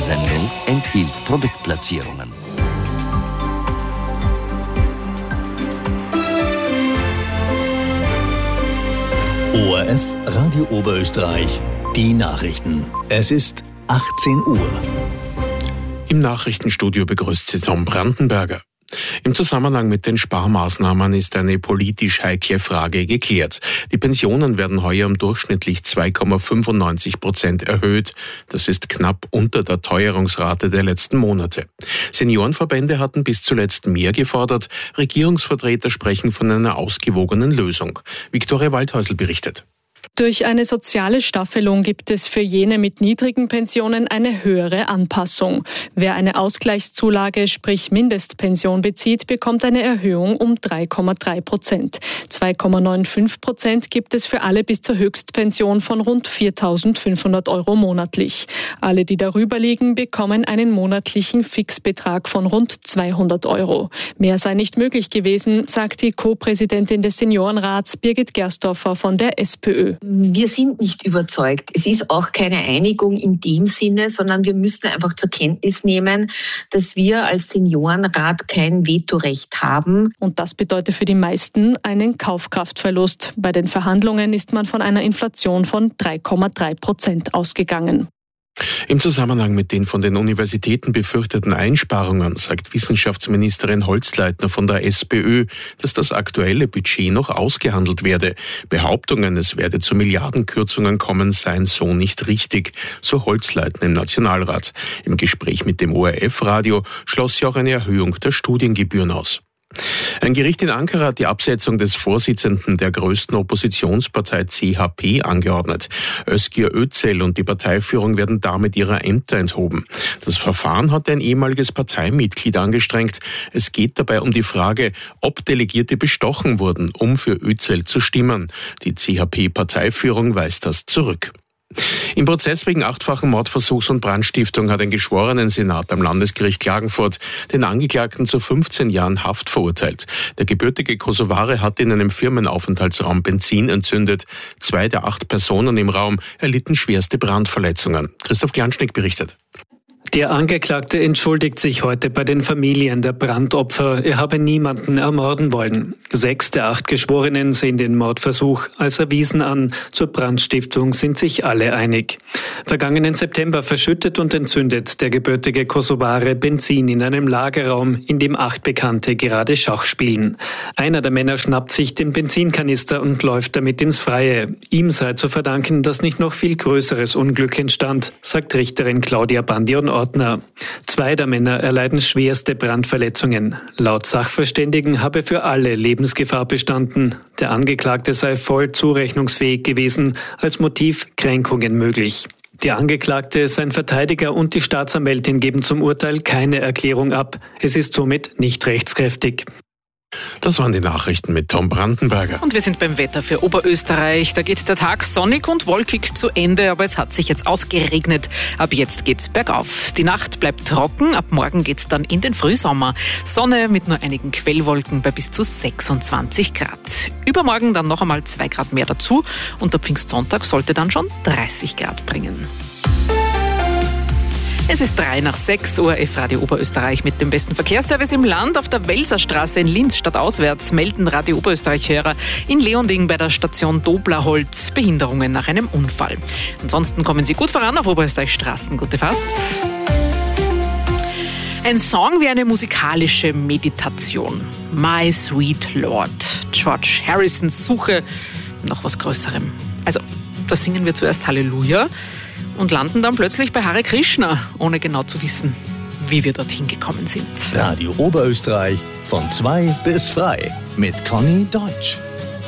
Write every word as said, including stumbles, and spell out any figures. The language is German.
Sendung enthielt Produktplatzierungen. O R F Radio Oberösterreich, die Nachrichten. Es ist achtzehn Uhr. Im Nachrichtenstudio begrüßt sie Tom Brandenberger. Im Zusammenhang mit den Sparmaßnahmen ist eine politisch heikle Frage geklärt. Die Pensionen werden heuer um durchschnittlich zwei Komma fünfundneunzig Prozent erhöht. Das ist knapp unter der Teuerungsrate der letzten Monate. Seniorenverbände hatten bis zuletzt mehr gefordert. Regierungsvertreter sprechen von einer ausgewogenen Lösung. Viktoria Waldhäusl berichtet. Durch eine soziale Staffelung gibt es für jene mit niedrigen Pensionen eine höhere Anpassung. Wer eine Ausgleichszulage, sprich Mindestpension bezieht, bekommt eine Erhöhung um drei Komma drei Prozent. zwei Komma fünfundneunzig Prozent gibt es für alle bis zur Höchstpension von rund viertausendfünfhundert Euro monatlich. Alle, die darüber liegen, bekommen einen monatlichen Fixbetrag von rund zweihundert Euro. Mehr sei nicht möglich gewesen, sagt die Co-Präsidentin des Seniorenrats Birgit Gersdorfer von der SPÖ. Wir sind nicht überzeugt. Es ist auch keine Einigung in dem Sinne, sondern wir müssen einfach zur Kenntnis nehmen, dass wir als Seniorenrat kein Vetorecht haben. Und das bedeutet für die meisten einen Kaufkraftverlust. Bei den Verhandlungen ist man von einer Inflation von drei Komma drei Prozent ausgegangen. Im Zusammenhang mit den von den Universitäten befürchteten Einsparungen sagt Wissenschaftsministerin Holzleitner von der SPÖ, dass das aktuelle Budget noch ausgehandelt werde. Behauptungen, es werde zu Milliardenkürzungen kommen, seien so nicht richtig, so Holzleitner im Nationalrat. Im Gespräch mit dem O R F-Radio schloss sie auch eine Erhöhung der Studiengebühren aus. Ein Gericht in Ankara hat die Absetzung des Vorsitzenden der größten Oppositionspartei C H P angeordnet. Özgür Özel und die Parteiführung werden damit ihrer Ämter enthoben. Das Verfahren hat ein ehemaliges Parteimitglied angestrengt. Es geht dabei um die Frage, ob Delegierte bestochen wurden, um für Özel zu stimmen. Die C H P-Parteiführung weist das zurück. Im Prozess wegen achtfachen Mordversuchs und Brandstiftung hat ein Geschworenensenat am Landesgericht Klagenfurt den Angeklagten zu fünfzehn Jahren Haft verurteilt. Der gebürtige Kosovare hat in einem Firmenaufenthaltsraum Benzin entzündet. Zwei der acht Personen im Raum erlitten schwerste Brandverletzungen. Christoph Glanschnick berichtet. Der Angeklagte entschuldigt sich heute bei den Familien der Brandopfer. Er habe niemanden ermorden wollen. Sechs der acht Geschworenen sehen den Mordversuch als erwiesen an. Zur Brandstiftung sind sich alle einig. Vergangenen September verschüttet und entzündet der gebürtige Kosovare Benzin in einem Lagerraum, in dem acht Bekannte gerade Schach spielen. Einer der Männer schnappt sich den Benzinkanister und läuft damit ins Freie. Ihm sei zu verdanken, dass nicht noch viel größeres Unglück entstand, sagt Richterin Claudia Bandion-Ordner. Zwei der Männer erleiden schwerste Brandverletzungen. Laut Sachverständigen habe für alle Lebensgefahr bestanden. Der Angeklagte sei voll zurechnungsfähig gewesen, als Motiv Kränkungen möglich. Die Angeklagte, sein Verteidiger und die Staatsanwältin geben zum Urteil keine Erklärung ab. Es ist somit nicht rechtskräftig. Das waren die Nachrichten mit Tom Brandenberger. Und wir sind beim Wetter für Oberösterreich. Da geht der Tag sonnig und wolkig zu Ende, aber es hat sich jetzt ausgeregnet. Ab jetzt geht's bergauf. Die Nacht bleibt trocken, ab morgen geht's dann in den Frühsommer. Sonne mit nur einigen Quellwolken bei bis zu sechsundzwanzig Grad. Übermorgen dann noch einmal zwei Grad mehr dazu und der Pfingstsonntag sollte dann schon dreißig Grad bringen. Es ist drei nach sechs, O R F Radio Oberösterreich mit dem besten Verkehrsservice im Land. Auf der Welserstraße in Linz stadtauswärts melden Radio Oberösterreich-Hörer in Leonding bei der Station Doblerholz Behinderungen nach einem Unfall. Ansonsten kommen Sie gut voran auf Oberösterreich-Straßen. Gute Fahrt. Ein Song wie eine musikalische Meditation. My Sweet Lord. George Harrisons Suche nach was Größerem. Also, da singen wir zuerst Halleluja und landen dann plötzlich bei Hare Krishna, ohne genau zu wissen, wie wir dorthin gekommen sind. Radio Oberösterreich von zwei bis frei mit Conny Deutsch.